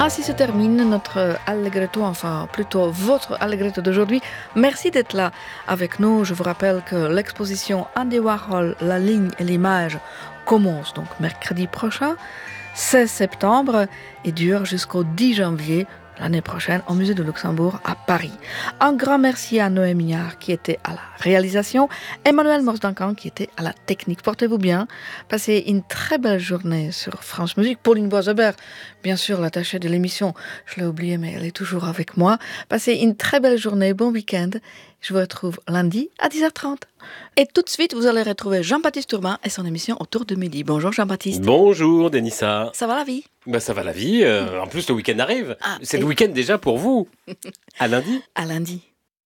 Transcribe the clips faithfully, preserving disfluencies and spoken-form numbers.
Ainsi se termine notre Allegretto, enfin plutôt votre Allegretto d'aujourd'hui. Merci d'être là avec nous. Je vous rappelle que l'exposition Andy Warhol, la ligne et l'image commence donc mercredi prochain, seize septembre, et dure jusqu'au dix janvier l'année prochaine au Musée de Luxembourg à Paris. Un grand merci à Noé Mignard qui était à la réalisation, Emmanuel Morse-Duncan qui était à la technique. Portez-vous bien, passez une très belle journée sur France Musique. Pauline Boisebert, bien sûr l'attachée de l'émission, je l'ai oublié mais elle est toujours avec moi. Passez une très belle journée, bon week-end. Je vous retrouve lundi à dix heures trente. Et tout de suite, vous allez retrouver Jean-Baptiste Urbain et son émission Autour de midi. Bonjour Jean-Baptiste. Bonjour Denissa. Ça va la vie ? Bah ça va la vie. Euh, en plus, le week-end arrive. Ah, C'est et... le week-end déjà pour vous. À lundi. À lundi.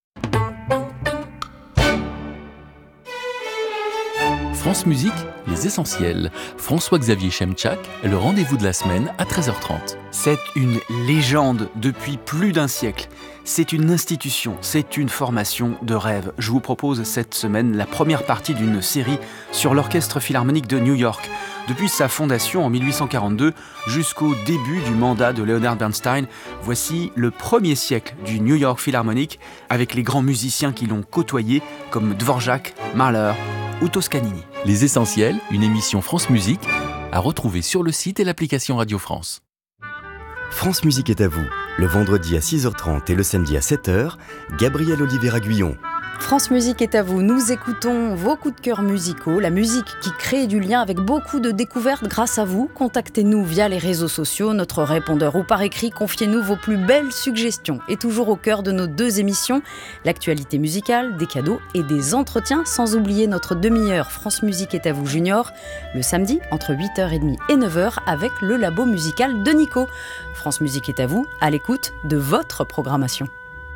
France Musique, les essentiels. François-Xavier Chemchak, le rendez-vous de la semaine à treize heures trente. C'est une légende depuis plus d'un siècle. C'est une institution, c'est une formation de rêve. Je vous propose cette semaine la première partie d'une série sur l'Orchestre Philharmonique de New York. Depuis sa fondation en mille huit cent quarante-deux jusqu'au début du mandat de Leonard Bernstein, voici le premier siècle du New York Philharmonic avec les grands musiciens qui l'ont côtoyé comme Dvorak, Mahler ou Toscanini. Les essentiels, une émission France Musique à retrouver sur le site et l'application Radio France. France Musique est à vous. Le vendredi à six heures trente et le samedi à sept heures, Gabriel Oliveira-Guyon. France Musique est à vous. Nous écoutons vos coups de cœur musicaux, la musique qui crée du lien avec beaucoup de découvertes grâce à vous. Contactez-nous via les réseaux sociaux, notre répondeur ou par écrit. Confiez-nous vos plus belles suggestions. Et toujours au cœur de nos deux émissions, l'actualité musicale, des cadeaux et des entretiens, sans oublier notre demi-heure France Musique est à vous Junior, le samedi entre huit heures trente et neuf heures avec le labo musical de Nico. France Musique est à vous, à l'écoute de votre programmation.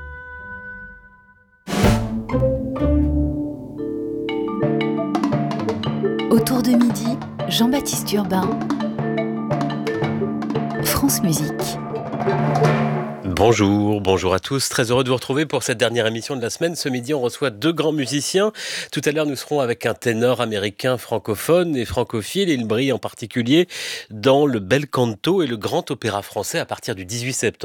Autour de midi, Jean-Baptiste Urbain, France Musique. Bonjour, bonjour à tous. Très heureux de vous retrouver pour cette dernière émission de la semaine. Ce midi, on reçoit deux grands musiciens. Tout à l'heure, nous serons avec un ténor américain francophone et francophile. Il brille en particulier dans le bel canto et le grand opéra français à partir du dix-huit septembre.